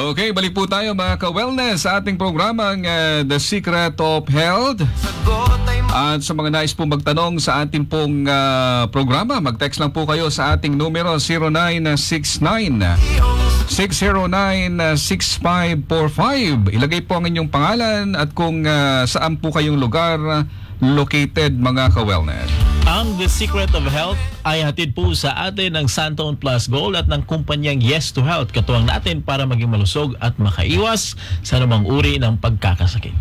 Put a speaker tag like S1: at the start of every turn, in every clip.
S1: Okay, balik po tayo mga ka-wellness sa ating programang The Secret of Health. At sa mga nais po magtanong sa ating pong programa, mag-text lang po kayo sa ating numero 0969-609-6545. Ilagay po ang inyong pangalan at kung saan po kayong lugar located mga ka-wellness.
S2: Ang The Secret of Health ay hatid po sa atin ng Santon Plus Gold at ng kumpanyang Yes to Health. Katuwang natin para maging malusog at makaiwas sa anumang uri ng pagkakasakit.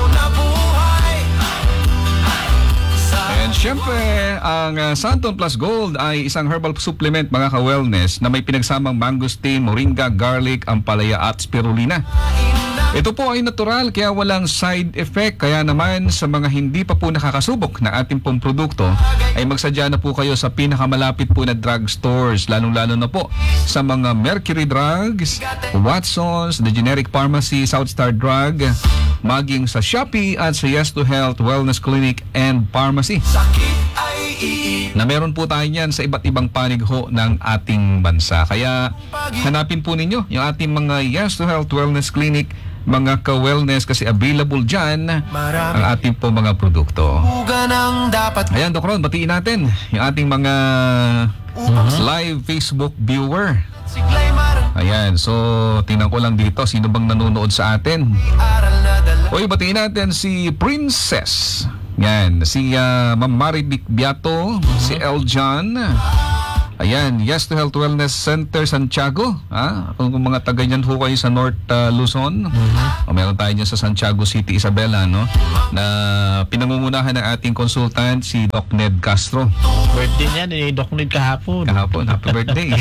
S1: And syempre, ang Santon Plus Gold ay isang herbal supplement mga ka-wellness na may pinagsamang mangosteen, moringa, garlic, ampalaya at spirulina. Ito po ay natural kaya walang side effect. Kaya naman sa mga hindi pa po nakakasubok na ating pong produkto ay magsadya na po kayo sa pinakamalapit po na drugstores, lalong-lalo na po sa mga Mercury Drugs, Watsons, The Generic Pharmacy, Southstar Drug, maging sa Shopee at sa Yes to Health Wellness Clinic and Pharmacy. Na meron po tayo niyan sa iba't ibang panig ho ng ating bansa. Kaya hanapin po ninyo yung ating mga Yes to Health Wellness Clinic, mga ka-wellness, kasi available dyan ang ating po mga produkto. Ayan, Doc Ron, batiin natin yung ating mga live Facebook viewer. Ayan, so tingnan ko lang dito sino bang nanonood sa atin. Uy, batiin natin si Princess. Yan, si Ma'am Maribic Biato, si Eljan. Ayan, Yes to Health Wellness Center Santiago. Kung mga taga niyan ho kayo sa North Luzon, meron tayo dyan sa Santiago City, Isabela, no? Na pinangungunahan ng ating consultant, si Doc Ned Castro.
S2: Birthday niya ni Doc Ned kahapon.
S1: Kahapon, happy birthday.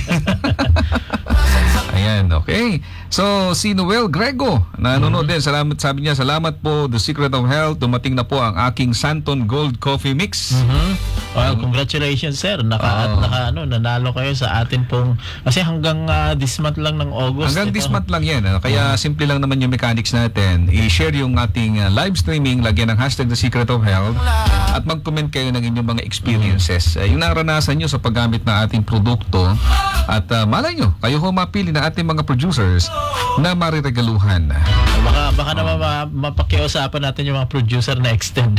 S1: Ayan, okay. So, si Noel Grego, nanonood din. Salamat, sabi niya, salamat po, The Secret of Health. Dumating na po ang aking Santon Gold Coffee Mix.
S2: Well, congratulations, sir. Nanalo kayo sa atin pong, kasi hanggang this month lang ng August.
S1: Hanggang this month lang yan. Kaya simple lang naman yung mechanics natin. I-share yung ating live streaming, lagyan ng hashtag The Secret of Health, at mag-comment kayo ng inyong mga experiences. Yung naranasan nyo sa paggamit ng ating produkto. At malay nyo, kayo ho mapili na ating mga producers na mariregaluhan.
S2: Baka naman mapakiusapan natin yung mga producer na extend.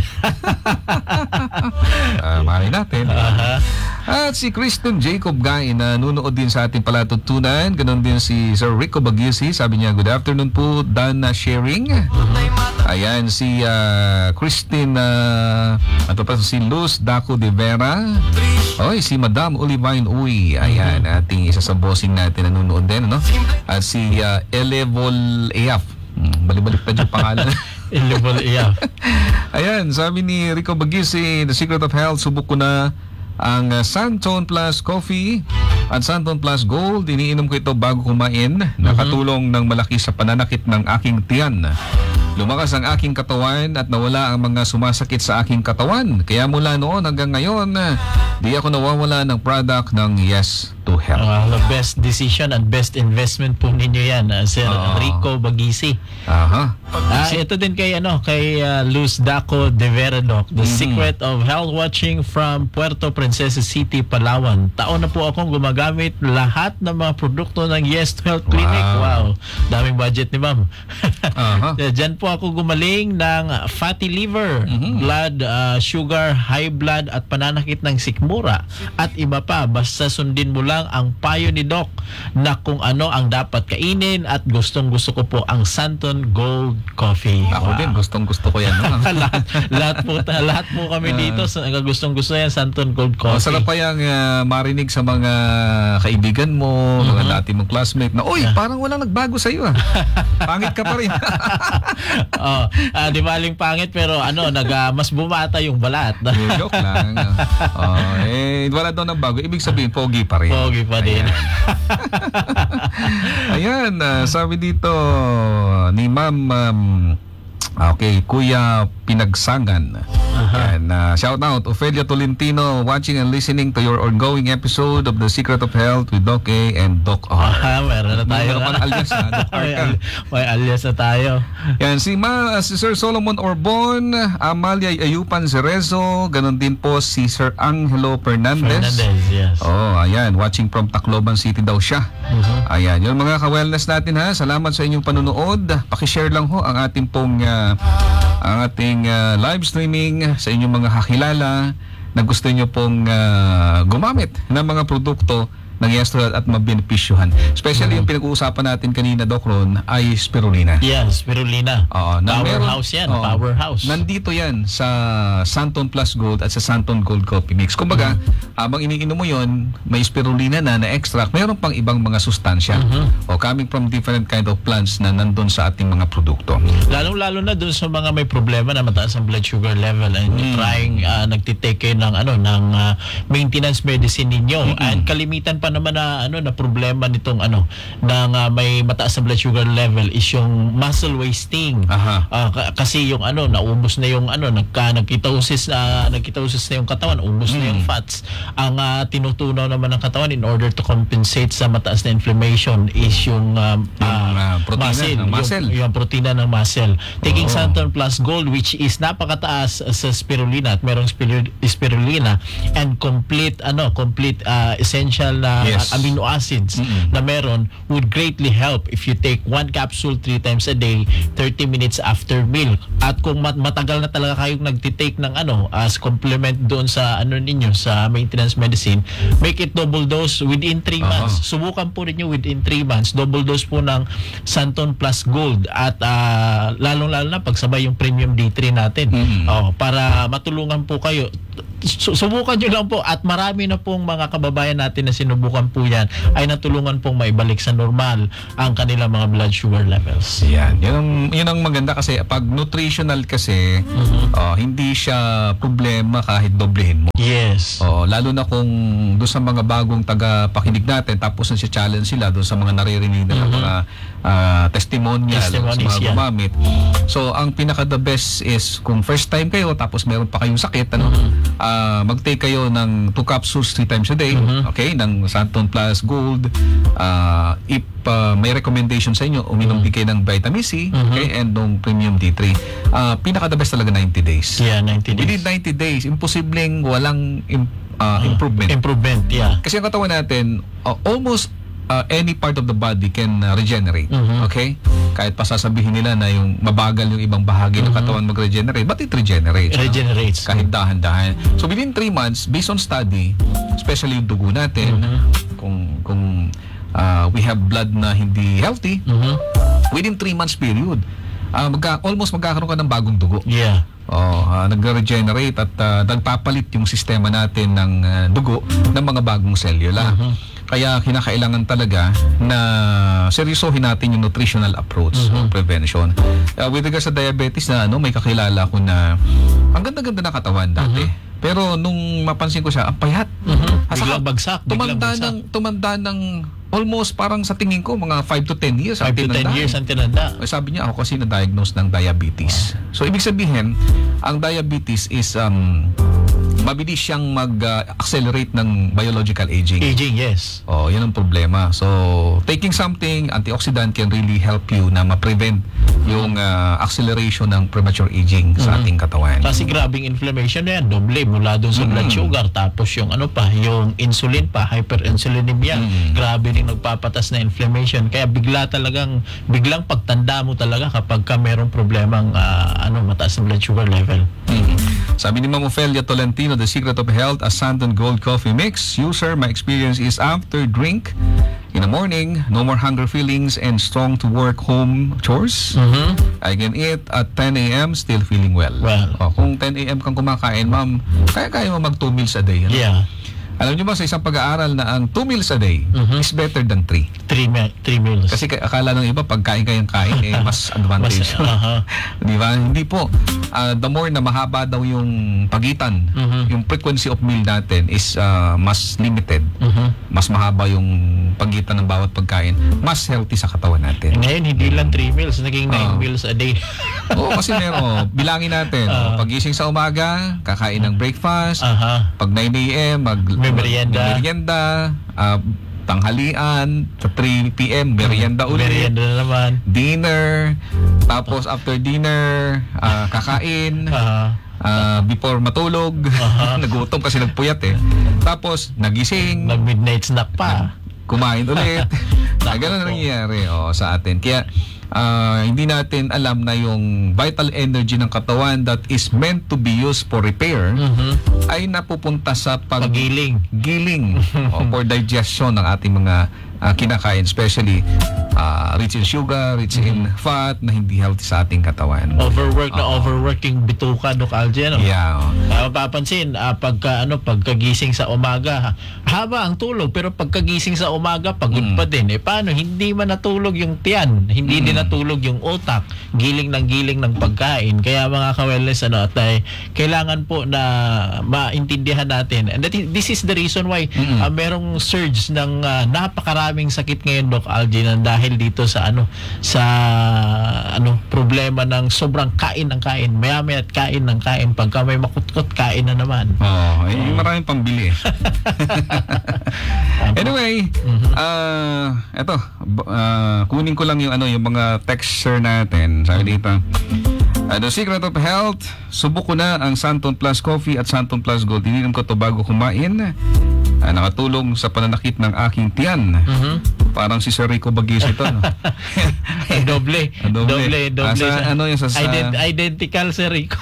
S1: Malay natin. At si Kristen Jacob Guy na nunood din sa ating palatutunan. Ganon din si Sir Rico Baguisi. Sabi niya, good afternoon po, Dana Sharing. Ayan, si Christine, si Luz Daco de Vera. Oy, si Madam Olivine Uy. Ayan, ating isa sa bossing natin na nunood din, no? At si Elevol Eaf. Balik-balik pa yung pangalan.
S2: Elevol Eaf.
S1: Ayan, sabi ni Rico Baguisi, The Secret of Health, subok ko na ang Santon Plus Coffee at Santon Plus Gold. Iniinom ko ito bago kumain. Nakatulong ng malaki sa pananakit ng aking tiyan. Lumakas ang aking katawan at nawala ang mga sumasakit sa aking katawan. Kaya mula noon hanggang ngayon, di ako nawawala ng product ng Yes to Health.
S2: The best decision and best investment po ninyo yan, Sir Rico Baguisi. Ito din kay Luz Daco de Vera, Doc. The Secret of Health, watching from Puerto Princesa City, Palawan. Taon na po akong gumagamit lahat ng mga produkto ng Yes to Health Clinic. Wow. Daming budget ni ma'am. Diyan po ako gumaling ng fatty liver, blood sugar, high blood at pananakit ng sikmura at iba pa. Basta sundin mo lang ang payo ni Doc na kung ano ang dapat kainin, at gustong-gusto ko po ang Santon Gold Coffee.
S1: Ako din, gustong-gusto ko yan. No?
S2: lahat po kami dito gustong-gusto yan, Santon Gold Coffee.
S1: Sarap pa yung marinig sa mga kaibigan mo, mga dati mong classmate na, uy, parang walang nagbago sa iyo. Pangit ka pa rin.
S2: Di maling pangit pero mas bumata yung balat.
S1: Joke lang. Wala daw nagbago. Ibig sabihin, pogi pa rin.
S2: Pogi pa din.
S1: Ayan, sabi dito ni Ma'am Kuya Pinagsangan. Shout out Ofelia Tolentino, watching and listening to your ongoing episode of The Secret of Health with Doc A and Doc R.
S2: Meron na tayo.
S1: Meron pa na alias na, Doc R ka.
S2: May alias na tayo.
S1: Yan, si Sir Solomon Orbon, Amalia Ayupan Cerezo, ganon din po si Sir Angelo Fernandez.
S2: Yes.
S1: Oh, ayan. Watching from Tacloban City daw siya. Ayan. Yung mga ka-wellness natin ha. Salamat sa inyong panunood. Pakishare lang ho ang ating pong live streaming sa inyong mga kakilala na gusto nyo pong gumamit ng mga produkto ng Yestrel at mabenepisyuhan. Especially yung pinag-uusapan natin kanina, Doc Ron, ay spirulina.
S2: Yes, spirulina. Powerhouse yan. Powerhouse.
S1: Nandito yan sa Santon Plus Gold at sa Santon Gold Coffee Mix. Kumbaga, habang iniinom mo yon, may spirulina na extract. Meron pang ibang mga sustansya. Coming from different kind of plants na nandun sa ating mga produkto.
S2: Lalong-lalo na dun sa mga may problema na mataas ang blood sugar level and trying, nagtitake kayo ng, ng maintenance medicine ninyo. And kalimitan pa naman na problema nitong may mataas na blood sugar level is yung muscle wasting. Kasi yung naubos na yung nagkitosis na yung katawan, ubos na yung fats. Ang tinutunaw naman ng katawan in order to compensate sa mataas na inflammation is yung muscle. Yung protina ng muscle. Taking Santon Plus Gold, which is napakataas sa spirulina at merong spirulina and complete essential na amino acids na meron would greatly help if you take 1 capsule 3 times a day, 30 minutes after meal. At kung matagal na talaga kayong nagtitake ng as complement doon sa ninyo sa maintenance medicine, make it double dose within 3 months. Subukan po ninyo within 3 months, double dose po ng Santon Plus Gold at lalong-lalo na pagsabay yung Premium D3 natin. Para matulungan po kayo. Subukan nyo lang po at marami na pong mga kababayan natin na sinubukan po yan ay natulungan pong maibalik sa normal ang kanilang mga blood sugar levels.
S1: Yan. Yun ang maganda kasi pag nutritional kasi hindi siya problema kahit doblehin mo.
S2: Yes.
S1: Lalo na kung doon sa mga bagong tagapakinig natin tapos na siya challenge sila doon sa mga naririnig na mga testimonial sa mga gumamit. So ang pinaka the best is kung first time kayo tapos meron pa kayong sakit mag-take kayo ng 2 capsules 3 times a day, okay, ng Santon Plus Gold. If may recommendation sa inyo, uminom din kayo ng vitamin C, okay, and ng Premium D3. Pinaka-the best talaga 90 days.
S2: Yeah, 90 days.
S1: Within 90 days, imposibleng walang improvement.
S2: Improvement, yeah.
S1: Kasi ang katawan natin, almost any part of the body can regenerate. Okay? Kahit pa sasabihin nila na yung mabagal yung ibang bahagi ng katawan mag-regenerate, but it regenerates.
S2: Regenerates.
S1: Kahit dahan-dahan. So within 3 months, based on study, especially yung dugo natin, kung we have blood na hindi healthy, within 3 months period, almost magkakaroon ka ng bagong dugo.
S2: Yeah.
S1: Nag-regenerate at nagpapalit yung sistema natin ng dugo ng mga bagong selula. Kaya kinakailangan talaga na seryosohin natin yung nutritional approach of prevention. With regards sa diabetes na may kakilala ko na ang ganda-ganda na katawan dati. Pero nung mapansin ko siya, ang payat.
S2: Biglang bagsak.
S1: Tumanda ng almost parang sa tingin ko mga 5 to 10 years.
S2: 5 to 10 years ang tinanda.
S1: Sabi niya ako kasi na-diagnose ng diabetes. So ibig sabihin, ang diabetes is mabilis siyang mag-accelerate ng biological aging.
S2: Aging, yes.
S1: Yun ang problema. So, taking something, antioxidant can really help you na ma-prevent yung acceleration ng premature aging sa ating katawan.
S2: Kasi grabing inflammation na yan. Doble mula doon sa blood sugar. Tapos yung yung insulin pa, hyperinsulinemia. Grabe rin nagpapatas na inflammation. Kaya biglang pagtanda mo talaga kapag ka merong problemang mataas na blood sugar level.
S1: Sabi ni Ma'am Ofelia Tolentino, the secret of health, a Santon Gold Coffee Mix. User, my experience is after drink in the morning, no more hunger feelings and strong to work home chores. I can eat at 10 a.m. still feeling well. Kung 10 a.m. kang kumakain, ma'am, kaya mo mag 2 meals a day.
S2: Yeah.
S1: Alam niyo ba sa isang pag-aaral na ang 2 meals a day is better than 3.
S2: 3 meals.
S1: Kasi akala ng iba pag kain mas advantage. Di ba? Hindi po. The more na mahaba daw yung pagitan, yung frequency of meal natin is mas limited. Mas mahaba yung pagitan ng bawat pagkain. Mas healthy sa katawan natin.
S2: Ngayon, hindi lang 3 meals. Naging 9 meals a day.
S1: Kasi bilangin natin. Pagising sa umaga, kakain ng breakfast. Pag 9 a.m., merienda. tanghalian, sa 3 p.m. merienda ulit.
S2: Merienda na naman.
S1: Dinner, tapos after dinner, kakain, before matulog, nagutom kasi nagpuyat eh. Tapos nagising,
S2: Nag-midnight snack pa.
S1: kumain ulit. Ganun ang nangyayari sa atin. Kaya hindi natin alam na yung vital energy ng katawan that is meant to be used for repair ay napupunta sa giling for digestion ng ating mga kinakain, especially rich in sugar, rich in fat na hindi healthy sa ating katawan.
S2: Overworking bituka, Doc Algie, no?
S1: Yeah.
S2: Mapapansin, pagkagising sa umaga, haba ang tulog, pero pagkagising sa umaga, pagod pa din. Paano? Hindi man natulog yung tiyan, hindi din natulog yung utak, giling ng pagkain. Kaya mga ka-wellness, kailangan po na maintindihan natin. And this is the reason why merong surge ng napakaraming sakit ngayon, Doc Algie, dahil dito sa problema ng sobrang kain ng kain, maya-maya at kain ng kain, pagka may makutkot, kain na naman.
S1: Maraming pambili. Anyway, eto, kunin ko lang yung mga texture natin. Sabi dito, the secret of health, subok ko na ang Santon Plus Coffee at Santon Plus Gold. Ininom ko to bago kumain. Nakatulong sa pananakit ng aking tiyan. Parang si Sir Rico Baguio ito, no?
S2: Doble. Identical si Rico.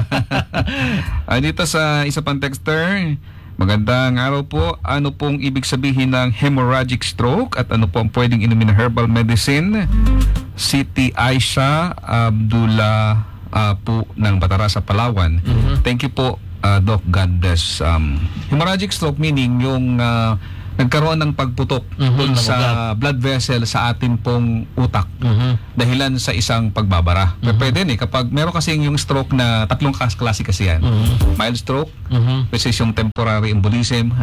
S1: Dito sa isa pang texter, magandang araw po. Ano pong ibig sabihin ng hemorrhagic stroke at ano po ang pwedeng inumin na herbal medicine? Siti Aisha Abdullah po ng Batara sa Palawan. Thank you po, Doc. God bless. Hemorrhagic stroke meaning yung nagkaroon ng pagputok dun sa blood vessel sa atin pong utak dahilan sa isang pagbabara. Pero pwede kapag meron kasi yung stroke na tatlong klase kasi yan. Mild stroke, which is yung temporary embolism,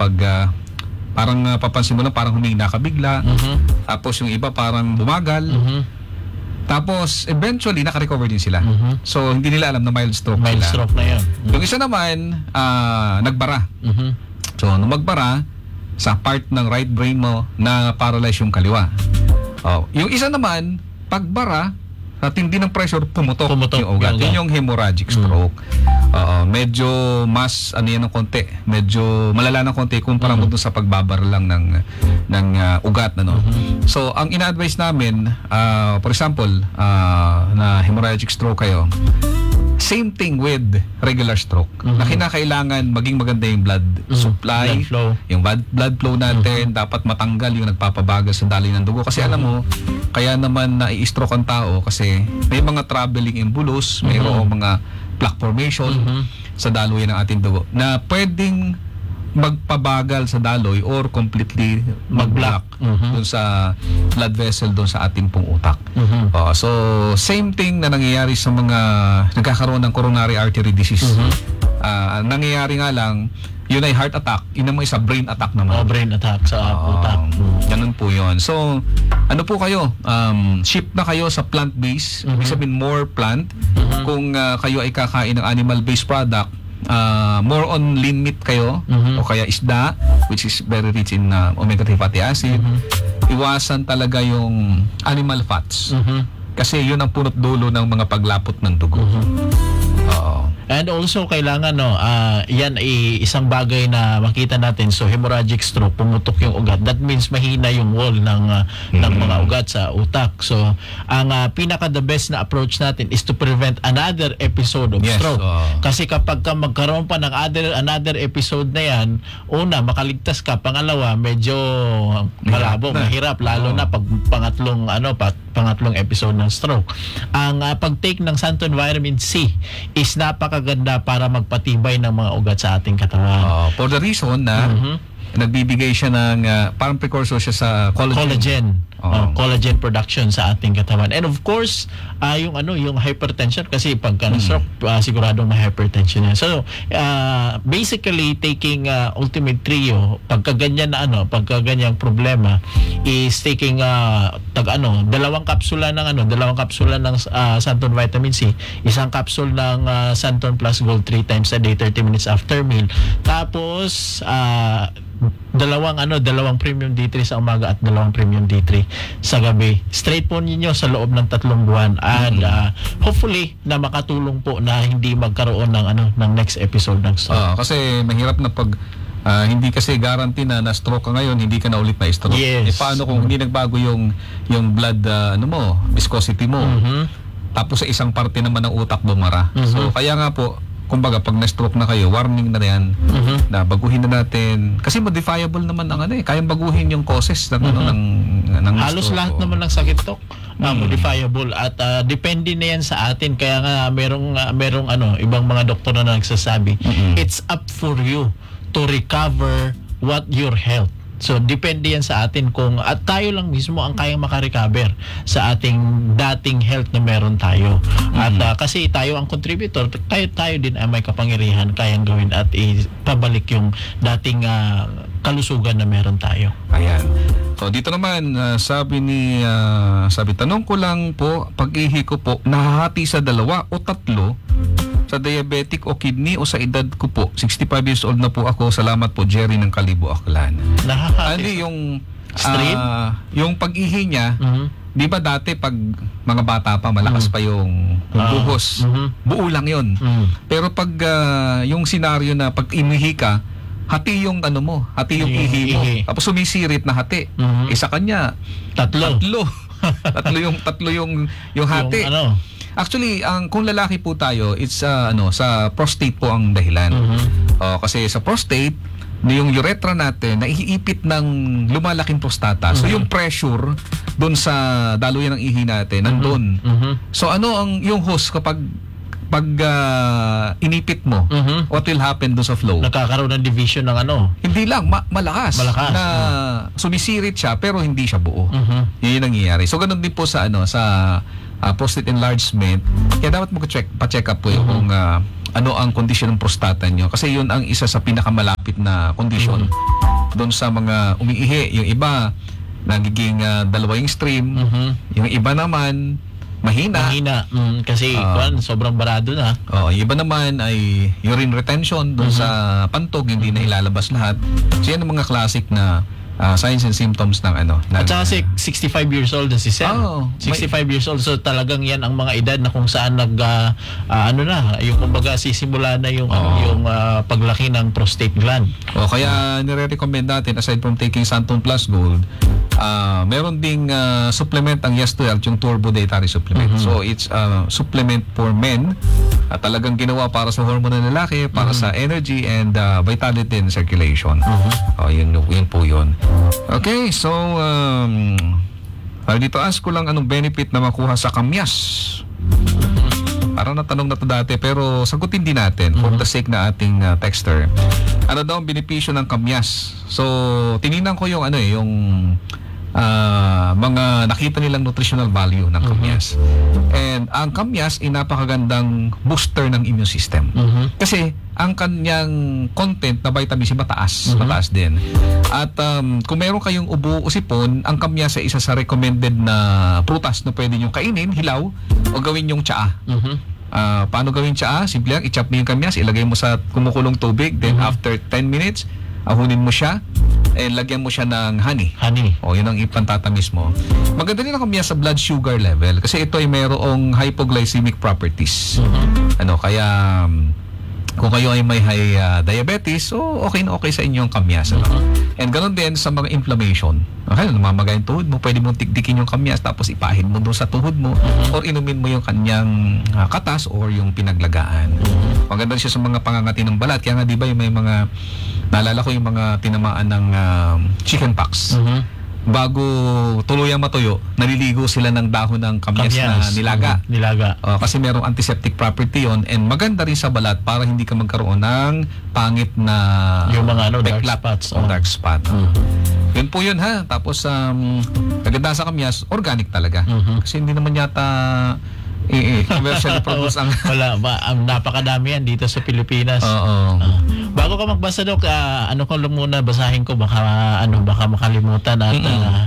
S1: parang papansin mo na parang humihina ka bigla. Tapos yung iba parang bumagal. Tapos eventually naka-recover din sila. So hindi nila alam na mild stroke
S2: Mild
S1: sila.
S2: stroke na yun.
S1: Yung isa naman nagbara. So nung magbara sa part ng right brain mo na paralyze yung kaliwa. Yung isa naman pagbara sa tindi ng pressure pumutok yung ugat. Yun yung hemorrhagic stroke. Medyo mas ng konti, medyo malala ng konti kumpara mo dun sa pagbabara lang ng ugat So ang ina-advise namin, for example, na hemorrhagic stroke kayo, same thing with regular stroke. Na kinakailangan maging maganda yung blood supply,
S2: blood flow.
S1: Yung blood flow natin, dapat matanggal yung nagpapabagal sa daloy ng dugo. Kasi alam mo, kaya naman nai-stroke ang tao kasi may mga traveling embolus, mayroong mga plaque formation sa daloy ng ating dugo na pwedeng magpabagal sa daloy or completely mag-block dun sa blood vessel dun sa ating pong utak. So same thing na nangyayari sa mga nagkakaroon ng coronary artery disease. Nangyayari nga lang, yun ay heart attack, yun naman isa brain attack naman.
S2: Brain attack sa utak.
S1: Ganun po yun. So ano po kayo, shift na kayo sa plant-based, ibig sabihin more plant. Kung kayo ay kakain ng animal-based product, more on lean meat kayo o kaya isda, which is very rich in omega-3 fatty acid. Iwasan talaga yung animal fats kasi yun ang punot dulo ng mga paglapot ng dugo.
S2: And also kailangan yan ay isang bagay na makita natin. So hemorrhagic stroke, pumutok yung ugat. That means mahina yung wall ng mga ugat sa utak. So ang pinaka the best na approach natin is to prevent another episode of stroke. Kasi kapag magkaroon pa ng another episode na yan, una makaligtas ka, pangalawa medyo malabo, mahirap lalo na pag pangatlong episode ng stroke. Ang pag-take ng Santon Vitamin C is napakaganda para magpatibay ng mga ugat sa ating katawan.
S1: For the reason na nagbibigay siya ng parang precursor siya sa collagen.
S2: Collagen production sa ating katawan. And of course, yung hypertension kasi pagka stroke, siguradong may hypertension yan. So, basically taking Ultimate Trio, pagka ganyang problema is taking dalawang kapsula ng Santon Vitamin C, isang capsule ng Santon Plus Gold 3 times a day, 30 minutes after meal. Tapos dalawang premium D3 sa umaga at dalawang premium D3 sa gabi. Straight po ninyo sa loob ng 3 buwan and hopefully na makatulong po na hindi magkaroon ng next episode ng stroke.
S1: Kasi mahirap na pag hindi kasi guarantee na na-stroke ka ngayon, hindi ka na ulit na-stroke.
S2: Yes.
S1: Paano kung hindi nagbago yung blood viscosity mo? Tapos sa isang parte naman ng utak bumara. So kaya nga po, kumbaga pag na-stroke na kayo, warning na yan na baguhin na natin. Kasi modifiable naman ang kayang baguhin yung causes ng
S2: halos
S1: stroke.
S2: lahat naman ng sakit to modifiable at depende na yan sa atin. Kaya nga merong ibang mga doktor na nagsasabi, it's up for you to recover what your health. So, depende yan sa atin at tayo lang mismo ang kayang makarecover sa ating dating health na meron tayo. At kasi tayo ang contributor, tayo din ay may kapangyarihan kayang gawin at ipabalik yung dating kalusugan na meron tayo.
S1: Ayan. So, dito naman, sabi tanong ko lang po, pag-ihi ko po, nahahati sa 2 o 3 sa diabetic o kidney o sa edad ko po. 65 years old na po ako. Salamat po, Jerry ng Kalibo, Aklan. Yung
S2: stream?
S1: Yung pag-ihi niya, di ba dati pag mga bata pa, malakas pa yung buhos. Buo lang yun. Pero pag yung senaryo na pag imihi ka, hati yung hati yung ihi mo. Tapos sumisirit na hati. Isa kanya, tatlo yung hati. Actually, kung lalaki po tayo, it's sa prostate po ang dahilan. Kasi sa prostate, yung urethra natin naiipit ng lumalaking prostata. So yung pressure doon sa daluyan ng ihi natin nandun. So yung host kapag inipit mo, what will happen doon sa flow?
S2: Nagkakaroon ng division ng
S1: Hindi lang, malakas. Na sumisirit siya pero hindi siya buo. Yun yung nangyayari. So ganun din po sa prostate enlargement. Kaya dapat pa-check up po kung ano ang kondisyon ng prostata nyo. Kasi yun ang isa sa pinakamalapit na kondisyon doon sa mga umiihi. Yung iba, nagiging dalawa yung stream. Yung iba naman, mahina.
S2: Kasi sobrang barado na.
S1: Yung iba naman ay urine retention doon sa pantog, hindi na ilalabas lahat. So yan ang mga classic na signs and symptoms ng
S2: At saka 65 years old na si Sir. 65 years old. So talagang yan ang mga edad na kung saan yung kumbaga sisimula na yung paglaki ng prostate gland.
S1: Kaya nire-recommend natin, aside from taking Santon Plus Gold, meron ding supplement ang Yes12, yung Turbo Dietary Supplement. So it's supplement for men at talagang ginawa para sa hormone ng lalaki, para sa energy and vitality and circulation. Yun po yun. Okay, so dito ask ko lang anong benefit na makuha sa kamyas. Parang natanong na to dati pero sagutin din natin for the sake na ating texter. Ano daw ang benepisyo ng kamyas? So tinignan ko yung yung mga nakita nilang nutritional value ng kamyas. And ang kamyas ay napakagandang booster ng immune system. Kasi ang kanyang content na vitamin C mataas din. At kung meron kayong ubo o sipon, ang kamyas ay isa sa recommended na prutas na pwede nyo kainin, hilaw, o gawin yung tsaa. Paano gawin tsaa? Simple lang, i-chop mo yung kamyas, ilagay mo sa kumukulong tubig, then after 10 minutes, ahunin mo siya, lagyan mo siya ng honey. Yun ang ipantatamis mo. Maganda din ang kamyas sa blood sugar level kasi ito ay mayroong hypoglycemic properties. Kaya kung kayo ay may high diabetes, so okay na okay sa inyo ang kamyas. And ganoon din sa mga inflammation. Namamaga yung tuhod mo, pwede mong tiktikin yung kamyas tapos ipahid mo doon sa tuhod mo or inumin mo yung kanyang katas or yung pinaglagaan. Maganda siya sa mga pangangati ng balat. Kaya nga di ba yung may mga, naalala ko yung mga tinamaan ng chicken pox. Bago tuluyang matuyo, naliligo sila ng dahon ng kamyas na nilaga. Kasi merong antiseptic property yon and maganda rin sa balat para hindi ka magkaroon ng pangit na
S2: yung mga dark spot.
S1: Yun po yun ha. Tapos kaganda sa kamyas, organic talaga. Kasi hindi naman yata commercially produced ang
S2: napakadami yan dito sa Pilipinas. Bago ka magbasa, Dok, ano ko lang muna basahin ko baka makalimutan at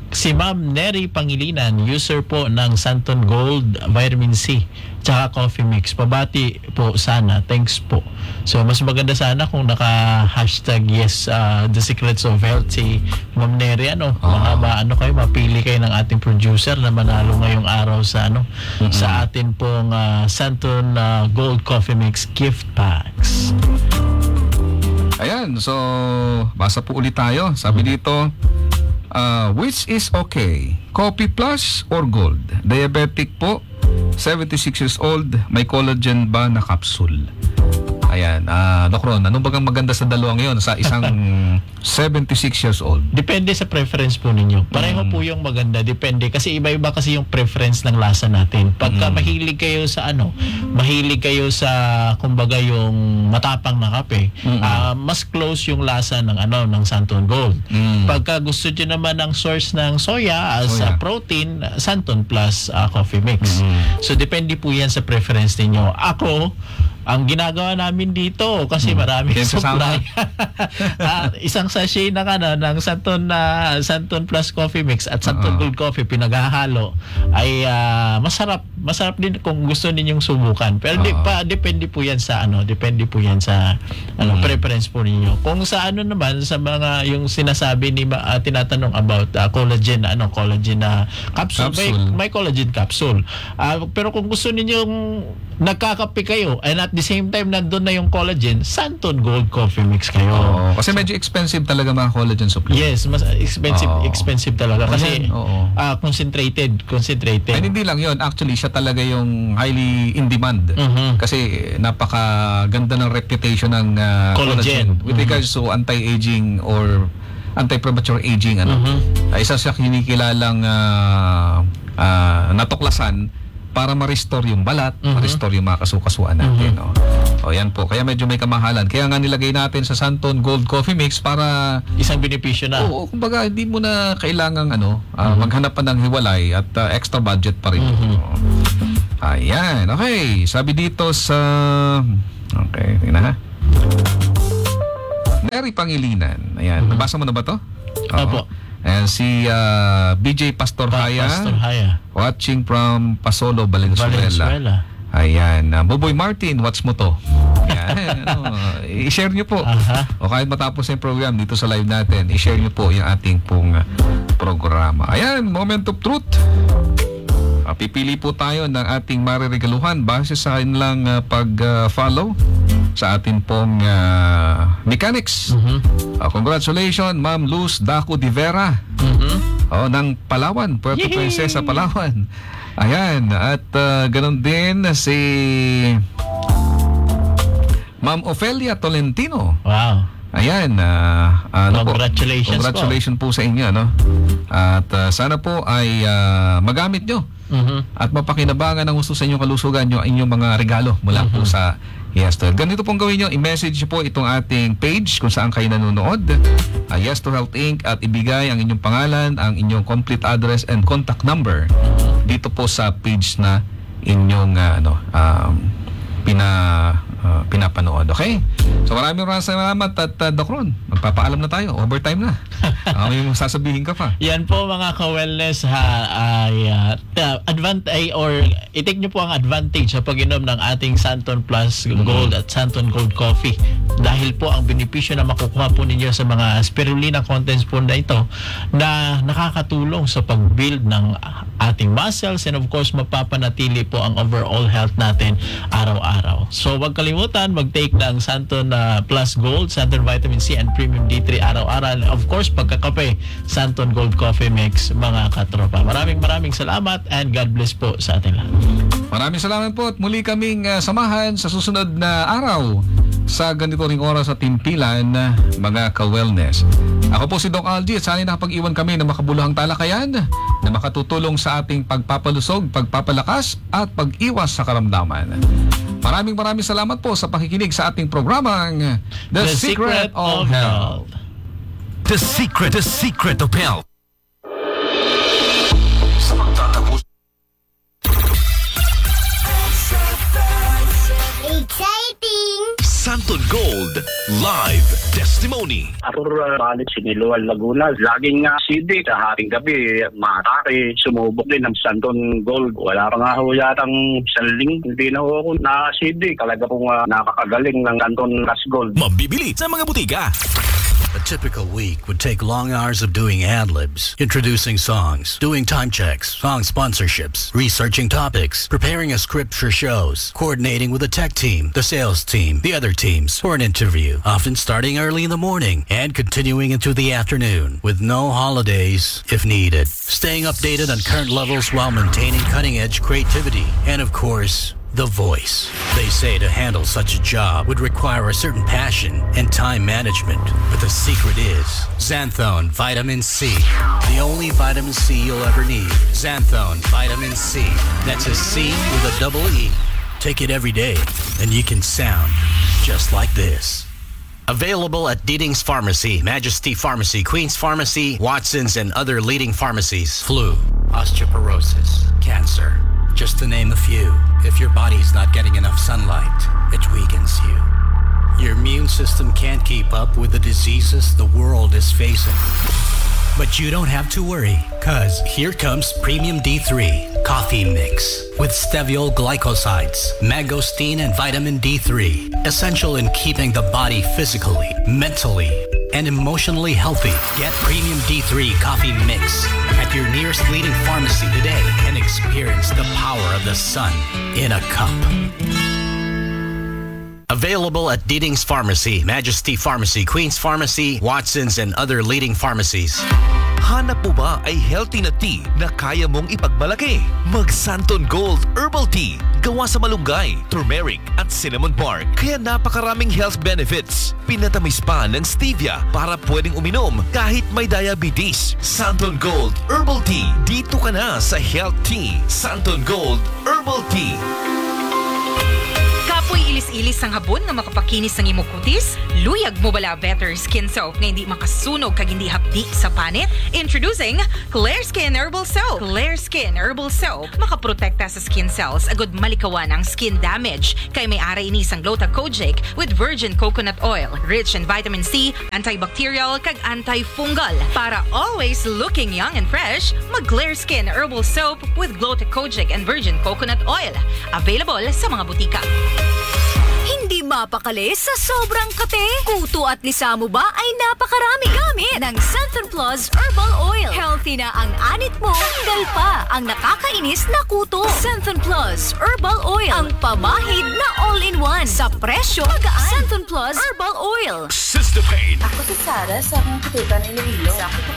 S2: Si Ma'am Neri Pangilinan, user po ng Santon Gold Vitamin C tsaka coffee mix. Pabati po sana. Thanks po. So mas maganda sana kung naka-hashtag yes the secrets of health si Ma'am Neri. Kayo, mapili kayo ng ating producer na manalo ngayong araw sa sa atin pong Santon Gold Coffee Mix gift packs.
S1: Ayan, so basa po ulit tayo. Sabi dito, which is okay? Coffee Plus or Gold? Diabetic po, 76 years old, may collagen ba na capsule? Ayan, Doc Ron, anong bagang maganda sa dalawang yon sa isang 76 years old?
S2: Depende sa preference po ninyo. Pareho po yung maganda, depende. Kasi iba-iba kasi yung preference ng lasa natin. Pagka mahilig kayo sa kumbaga yung matapang na kape, mas close yung lasa ng ng Santon Gold. Pagka gusto nyo naman ng source ng soya as protein, Santon Plus Coffee Mix. So depende po yan sa preference ninyo. Ako, ang ginagawa namin dito kasi maraming supply. Isang sachet ng Santon Plus Coffee Mix at Santon Gold Coffee pinaghahalo ay masarap din kung gusto ninyong subukan. Pero depende po yan sa preference po ninyo. Kung sa naman sa mga yung sinasabi ni tinatanong about collagen na capsule. May collagen capsule. Pero kung gusto ninyong nagkakape kayo and at the same time nandun na yung collagen, Santon Gold Coffee Mix kayo.
S1: Kasi medyo expensive talaga mga collagen supplement.
S2: Yes, mas expensitive talaga kasi concentrated. And
S1: hindi lang yun, actually siya talaga yung highly in demand. Kasi napakaganda ng reputation ng collagen with regards to anti-aging or anti-premature aging. Isa siya kinikilalang natuklasan para ma-restore yung balat, ma-restore yung mga kasukasuan natin. O yan po, kaya medyo may kamahalan. Kaya nga nilagay natin sa Santon Gold Coffee Mix para
S2: isang benepisyo na.
S1: Oo, kumbaga hindi mo na kailangang maghanap pa ng hiwalay at extra budget pa rin. Ayan, okay. Sabi dito sa okay, tingnan ha. Neri Pangilinan. Ayan, nabasa mo na ba to?
S2: Opo.
S1: And si BJ Pastor Haya, watching from Pasolo, Valenzuela. Ayan, Buboy Martin, watch mo to. Ayan, i-share nyo po. O kahit matapos yung program dito sa live natin, i-share nyo po yung ating pong programa. Ayan, Moment of Truth. Pipili po tayo ng ating mariregaluhan base sa kanilang pag-follow sa atin pong mechanics. Congratulations, Ma'am Luz Daco de Vera ng Palawan, Puerto Princesa, Palawan. Ayan, at ganun din si Ma'am Ofelia Tolentino.
S2: Wow.
S1: Ayan, congratulations po sa inyo, At sana po ay magamit nyo at mapakinabangan ng gusto sa inyong kalusugan nyo ang inyong mga regalo mula po sa Yes to Health. Ganito pong gawin nyo, i-message po itong ating page kung saan kayo nanonood, Yes to Health Inc. at ibigay ang inyong pangalan, ang inyong complete address and contact number dito po sa page na inyong pinapanood. Okay? So maraming salamat at Doc Ron, magpapaalam na tayo. Overtime na. May sasabihin ka pa.
S2: Yan po mga ka-wellness i-take nyo po ang advantage sa pag-inom ng ating Santon Plus Gold at Santon Gold Coffee. Dahil po ang benepisyo na makukuha po ninyo sa mga spirulina contents po na ito na nakakatulong sa pag-build ng ating muscles and of course mapapanatili po ang overall health natin araw-araw. So wag kalimutan mag-take ng Santon Plus Gold, Santon Vitamin C and Premium D3 araw-araw. Of course pagkakape, Santon Gold Coffee Mix mga katropa. Maraming salamat and God bless po sa ating lahat.
S1: Maraming salamat po at muli kaming samahan sa susunod na araw sa ganito ring oras sa timpilan mga ka-wellness. Ako po si Doc Algie at sana nakapag-iwan kami ng makabuluhang talakayan na makatutulong sa ating pagpapalusog, pagpapalakas at pag-iwas sa karamdaman. Maraming salamat po sa pakikinig sa ating programang The Secret of Health.
S3: The Secret of Health.
S4: Exciting!
S3: Santo Santon Gold Live Testimony.
S4: Arthur Balik, Siniluan, Laguna. Laging CD sa haring gabi, matake, sumubok din ng Santon Gold. Wala pa nga ho yatang saling, hindi na ho ako na CD. Talaga pong nakakagaling ng Santon Plus Gold.
S3: Mabibili sa mga butika.
S5: A typical week would take long hours of doing ad-libs, introducing songs, doing time checks, song sponsorships, researching topics, preparing a script for shows, coordinating with the tech team, the sales team, the other teams for an interview, often starting early in the morning and continuing into the afternoon, with no holidays if needed. Staying updated on current levels while maintaining cutting-edge creativity, and of course, the voice. They say to handle such a job would require a certain passion and time management. But the secret is Xanthone Vitamin C. The only vitamin C you'll ever need. Xanthone Vitamin C. That's a C with a double E. Take it every day and you can sound just like this. Available at Deeding's Pharmacy, Majesty Pharmacy, Queen's Pharmacy, Watson's, and other leading pharmacies. Flu, osteoporosis, cancer. Just to name a few, if your body's not getting enough sunlight, it weakens you. Your immune system can't keep up with the diseases the world is facing. But you don't have to worry, cause here comes Premium D3 Coffee Mix with steviol glycosides, mangosteen, and vitamin D3. Essential in keeping the body physically, mentally, and emotionally healthy. Get Premium D3 Coffee Mix at your nearest leading pharmacy today and experience the power of the sun in a cup. Available at Deeding's Pharmacy, Majesty Pharmacy, Queen's Pharmacy, Watson's, and other leading pharmacies.
S3: Hanap mo ba ay healthy na tea na kaya mong ipagmalaki? Mag Santon Gold Herbal Tea. Gawa sa malunggay, turmeric, at cinnamon bark. Kaya napakaraming health benefits. Pinatamis pa ng stevia para pwedeng uminom kahit may diabetes. Santon Gold Herbal Tea. Dito ka na sa Health Tea. Santon Gold Herbal Tea.
S6: Kapoy ilis-ilis ang habon nga makapakinis ng imong kutis? Luyag mo bala Better Skin Soap nga hindi makasunog kag hindi hapdi sa panit? Introducing Clear Skin Herbal Soap. Clear Skin Herbal Soap makaprotekta sa skin cells agud malikawan ang skin damage kay may ara ini sang Gluta-Kojic with virgin coconut oil, rich in vitamin C, antibacterial kag antifungal. Para always looking young and fresh, mag Clear Skin Herbal Soap with Gluta-Kojic and virgin coconut oil. Available sa mga butika.
S7: Hindi mapakali sa sobrang kate. Kuto at lisa mo ba ay napakarami gamit ng Santon Plus Herbal Oil. Healthy na ang anit mo, tanggal pa ang nakakainis na kuto. Santon Plus Herbal Oil, ang pamahid na all-in-one sa presyo magaan. Santon Plus Herbal Oil.
S3: Sister Pain.
S8: Ako si Sarah sa akong kututan Iloilo. Sa ako